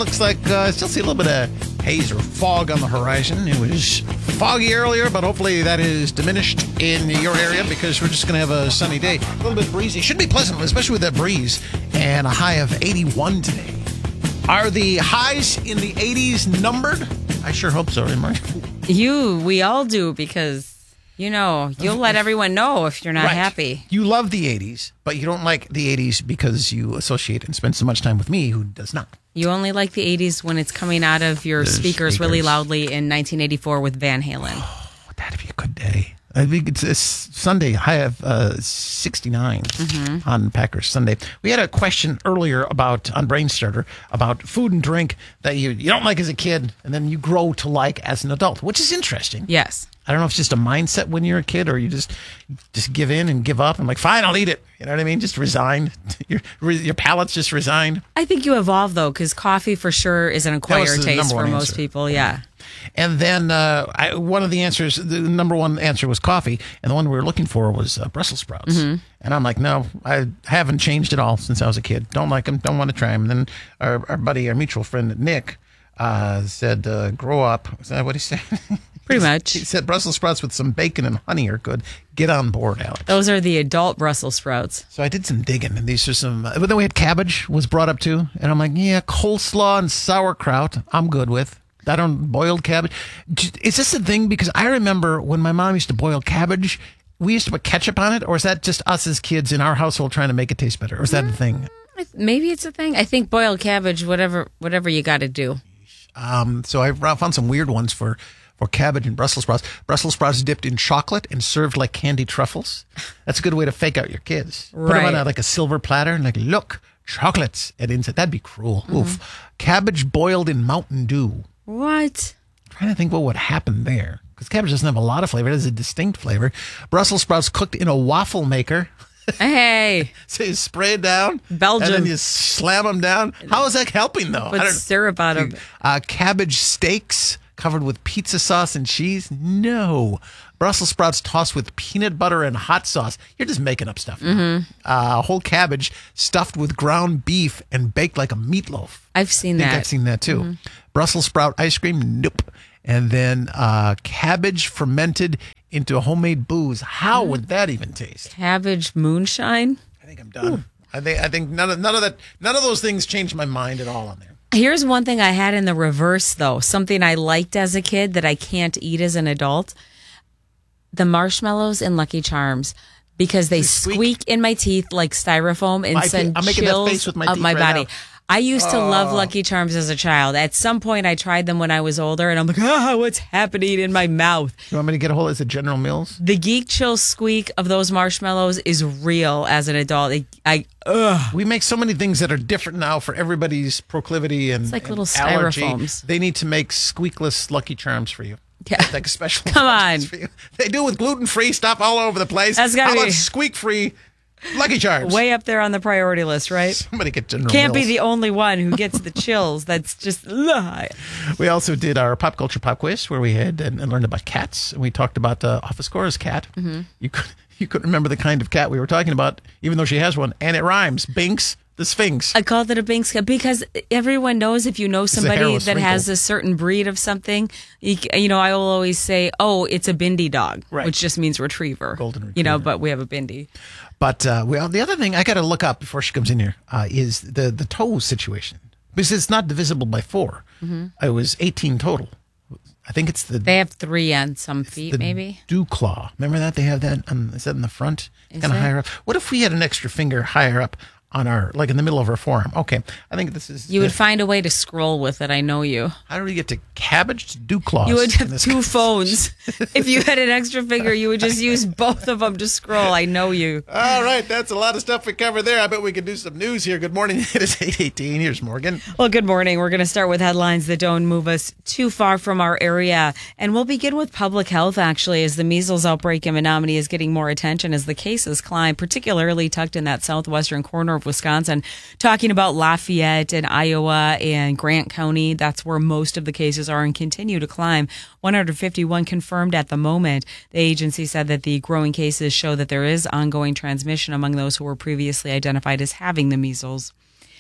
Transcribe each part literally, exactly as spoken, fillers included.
Looks like uh, I still see a little bit of haze or fog on the horizon. It was foggy earlier, but hopefully that is diminished in your area because we're just going to have a sunny day. A little bit breezy. Should be pleasant, especially with that breeze. And a high of eighty-one today. Are the highs in the eighties numbered? I sure hope so, Mark. You, we all do, because... You know, you'll let everyone know if you're not right. happy. You love the eighties, but you don't like the eighties because you associate and spend so much time with me, who does not. You only like the eighties when it's coming out of your speakers, speakers really loudly in nineteen eighty-four with Van Halen. Oh, that'd be a good day. I think it's a Sunday. I have uh, sixty-nine mm-hmm. on Packers Sunday. We had a question earlier about on Brainstarter about food and drink that you, you don't like as a kid and then you grow to like as an adult, which is interesting. Yes. I don't know if it's just a mindset when you're a kid or you just just give in and give up and like, fine, I'll eat it. You know what I mean? Just resigned. Your your palate's just resigned. I think you evolve, though, because coffee for sure is an acquired taste for most answer. people. Yeah. And then uh, I, one of the answers, the number one answer was coffee. And the one we were looking for was uh, Brussels sprouts. Mm-hmm. And I'm like, no, I haven't changed at all since I was a kid. Don't like them. Don't want to try them. And then our, our buddy, our mutual friend, Nick, uh, said, uh, grow up. Is that what he said? Pretty much. He said Brussels sprouts with some bacon and honey are good. Get on board, Alex. Those are the adult Brussels sprouts. So I did some digging, and these are some... But then we had cabbage was brought up too. And I'm like, yeah, coleslaw and sauerkraut, I'm good with. I don't... Boiled cabbage. Is this a thing? Because I remember when my mom used to boil cabbage, we used to put ketchup on it, or is that just us as kids in our household trying to make it taste better? Or is that a thing? Maybe it's a thing. I think boiled cabbage, whatever whatever you got to do. Um, so I found some weird ones for... or cabbage and Brussels sprouts. Brussels sprouts dipped in chocolate and served like candy truffles. That's a good way to fake out your kids. Right. Put them on a, like a silver platter and like, look, chocolates. And inside, that'd be cruel. Mm-hmm. Oof. Cabbage boiled in Mountain Dew. What? I'm trying to think what would happen there. Because cabbage doesn't have a lot of flavor. It has a distinct flavor. Brussels sprouts cooked in a waffle maker. Hey. So you spray it down. Belgium. And then you slam them down. How is that helping, though? Put syrup on them. Uh, cabbage steaks covered with pizza sauce and cheese? No. Brussels sprouts tossed with peanut butter and hot sauce. You're just making up stuff. Mm-hmm. Uh, whole cabbage stuffed with ground beef and baked like a meatloaf. I've seen I think that. I've seen that too. Mm-hmm. Brussels sprout ice cream? Nope. And then uh, cabbage fermented into a homemade booze. How mm. would that even taste? Cabbage moonshine? I think I'm done. Ooh. I think I think none of none of that none of those things changed my mind at all on there. Here's one thing I had in the reverse, though. Something I liked as a kid that I can't eat as an adult. The marshmallows in Lucky Charms. Because they squeak? squeak in my teeth like styrofoam and my, send I'm making chills that face with my up teeth my right body. now. I used to oh. love Lucky Charms as a child. At some point, I tried them when I was older, and I'm like, ah, what's happening in my mouth? You want me to get a hold of it? General Mills? The geek chill squeak of those marshmallows is real as an adult. I, I ugh. We make so many things that are different now for everybody's proclivity and It's like and little allergy. styrofoams. They need to make squeakless Lucky Charms for you. Yeah. Like a special. Come on. For you. They do with gluten-free stuff all over the place. That's gotta How about be squeak-free Lucky Charms? way up there on the priority list, right? Somebody get General Can't Mills. be the only one who gets the chills. That's just ugh. We also did our pop culture pop quiz where we had and, and learned about cats. And we talked about uh, Office Score's cat. Mm-hmm. You could you couldn't remember the kind of cat we were talking about, even though she has one, and it rhymes. Binks the Sphinx. I called it a Binks cat because everyone knows if you know somebody that has a certain breed of something, you, you know, I will always say, oh, it's a Bindi dog, right. which just means retriever. Golden retriever. You know, but we have a Bindi. But uh, well, the other thing I got to look up before she comes in here uh, is the, the toe situation. Because it's not divisible by four. Mm-hmm. It was eighteen total. I think it's the... They have three on some feet, maybe? Dew claw. Remember that? They have that. On, is that in the front? Kind of higher up. What if we had an extra finger higher up on our, like in the middle of our forearm? Okay. I think this is... You the, would find a way to scroll with it. I know you. How do we get to cabbage to dew claws? You would have two phones. If you had an extra finger, you would just use both of them to scroll. I know you. All right. That's a lot of stuff we covered there. I bet we could do some news here. Good morning. It is eight eighteen. Here's Morgan. Well, good morning. We're going to start with headlines that don't move us too far from our area. And we'll begin with public health, actually, as the measles outbreak in Menominee is getting more attention as the cases climb, particularly tucked in that southwestern corner of Wisconsin. Talking about Lafayette and Iowa and Grant County, that's where most of the cases are and continue to climb. one hundred fifty-one confirmed at the moment. The agency said that the growing cases show that there is ongoing transmission among those who were previously identified as having the measles.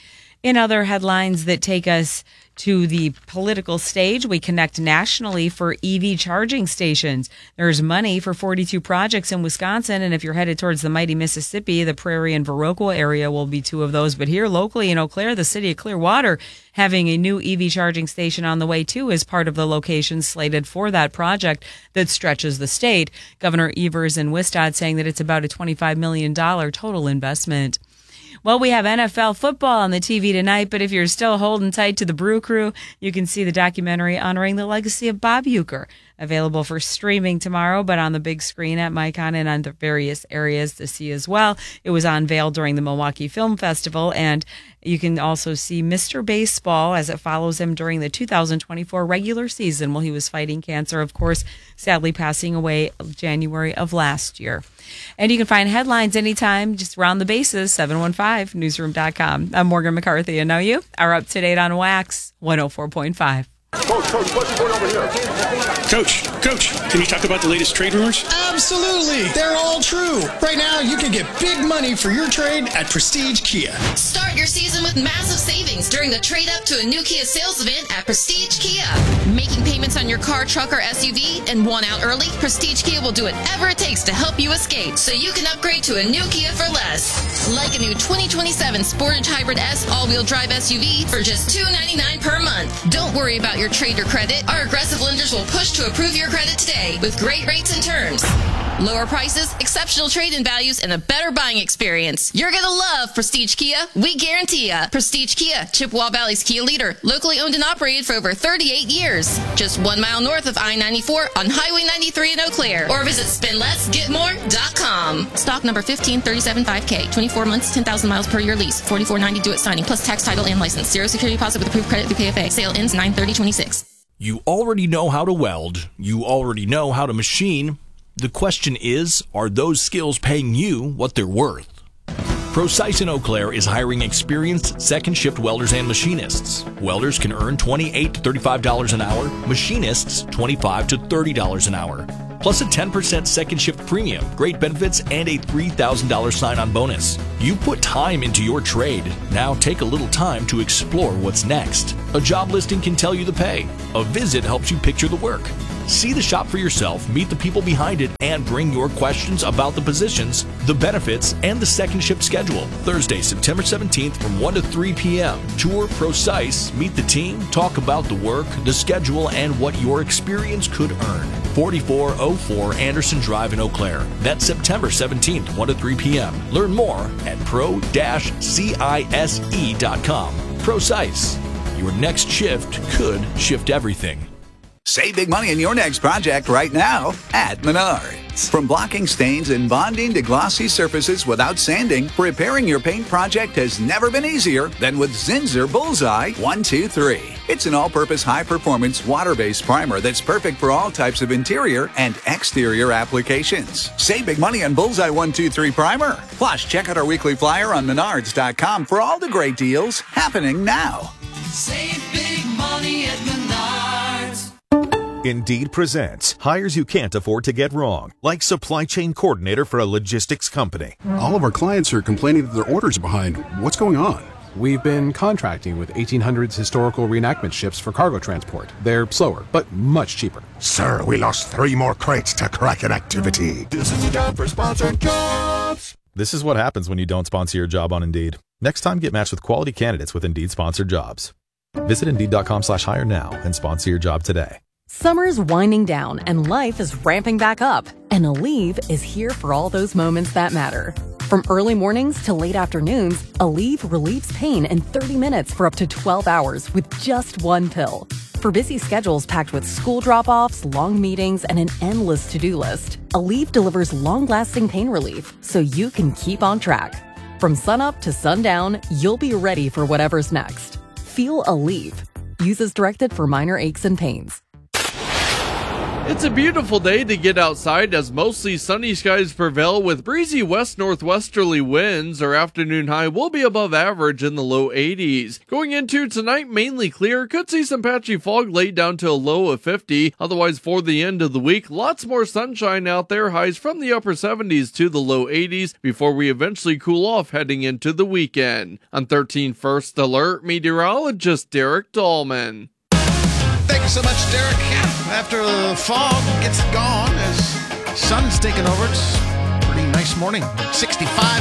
In other headlines that take us to the political stage, we connect nationally for E V charging stations. There's money for forty-two projects in Wisconsin, and if you're headed towards the mighty Mississippi, the Prairie and Viroqua area will be two of those. But here locally in Eau Claire, the city of Clearwater having a new E V charging station on the way too is part of the locations slated for that project that stretches the state. Governor Evers and Wistad saying that it's about a twenty-five million dollars total investment. Well, we have N F L football on the T V tonight, but if you're still holding tight to the Brew Crew, you can see the documentary honoring the legacy of Bob Uecker, available for streaming tomorrow, but on the big screen at Micon and on the various areas to see as well. It was unveiled during the Milwaukee Film Festival, and you can also see Mister Baseball as it follows him during the two thousand twenty-four regular season while he was fighting cancer, of course, sadly passing away January of last year. And you can find headlines anytime, just round the bases, seven one five newsroom dot com. I'm Morgan McCarthy, and now you are up to date on Wax one oh four point five. Coach, Coach, what's going over here? Coach, Coach, can you talk about the latest trade rumors? Absolutely. They're all true. Right now, you can get big money for your trade at Prestige Kia. Start your season with massive savings during the trade up to a new Kia sales event at Prestige Kia. Making payments on your car, truck, or S U V and want out early? Prestige Kia will do whatever it takes to help you escape so you can upgrade to a new Kia for less. Like a new twenty twenty-seven Sportage Hybrid S all-wheel drive S U V for just two hundred ninety-nine dollars per month. Don't worry about your trade or credit. Our aggressive lenders will push to approve your credit today with great rates and terms. Lower prices, exceptional trade-in values, and a better buying experience. You're going to love Prestige Kia. We guarantee ya. Prestige Kia, Chippewa Valley's Kia leader. Locally owned and operated for over thirty-eight years. Just one mile north of I ninety-four on Highway ninety-three in Eau Claire. Or visit spend less get more dot com. Stock number fifteen thirty-seven five K. twenty-four months, ten thousand miles per year lease. forty-four ninety due at signing, plus tax, title, and license. Zero security deposit with approved credit through K F A. Sale ends nine thirty twenty-six. You already know how to weld. You already know how to machine. The question is, are those skills paying you what they're worth? Precise in Eau Claire is hiring experienced second shift welders and machinists. Welders can earn twenty-eight to thirty-five dollars an hour, machinists twenty-five to thirty dollars an hour. Plus a ten percent second shift premium, great benefits, and a three thousand dollars sign-on bonus. You put time into your trade. Now take a little time to explore what's next. A job listing can tell you the pay. A visit helps you picture the work. See the shop for yourself, meet the people behind it, and bring your questions about the positions, the benefits, and the second shift schedule. Thursday, September seventeenth from one to three p.m. Tour Precise, meet the team, talk about the work, the schedule, and what your experience could earn. forty-four oh four Anderson Drive in Eau Claire. That's September seventeenth, one to three p.m. Learn more at pro dash cice dot com. Precise. Your next shift could shift everything. Save big money in your next project right now at Menards. From blocking stains and bonding to glossy surfaces without sanding, repairing your paint project has never been easier than with Zinsser Bullseye one two three. It's an all-purpose high-performance water-based primer that's perfect for all types of interior and exterior applications. Save big money on Bullseye one two three primer. Plus, check out our weekly flyer on menards dot com for all the great deals happening now. Save big money at Menards. Indeed presents hires you can't afford to get wrong, like supply chain coordinator for a logistics company. All of our clients are complaining that their orders are behind. What's going on? We've been contracting with eighteen hundreds historical reenactment ships for cargo transport. They're slower, but much cheaper. Sir, we lost three more crates to Kraken activity. This is a job for sponsored jobs. This is what happens when you don't sponsor your job on Indeed. Next time, get matched with quality candidates with Indeed sponsored jobs. Visit Indeed.com slash hire now and sponsor your job today. Summer's winding down and life is ramping back up. And Aleve is here for all those moments that matter. From early mornings to late afternoons, Aleve relieves pain in thirty minutes for up to twelve hours with just one pill. For busy schedules packed with school drop-offs, long meetings, and an endless to-do list, Aleve delivers long-lasting pain relief so you can keep on track. From sunup to sundown, you'll be ready for whatever's next. Feel Aleve. Use as directed for minor aches and pains. It's a beautiful day to get outside as mostly sunny skies prevail with breezy west-northwesterly winds. Our afternoon high will be above average in the low eighties. Going into tonight, mainly clear. Could see some patchy fog late down to a low of fifty. Otherwise, for the end of the week, lots more sunshine out there. Highs from the upper seventies to the low eighties before we eventually cool off heading into the weekend. On thirteen First Alert, meteorologist Derek Dahlman. Thank you so much, Derek. Yeah, after the fog gets gone, as sun's taken over, it's a pretty nice morning. sixty-five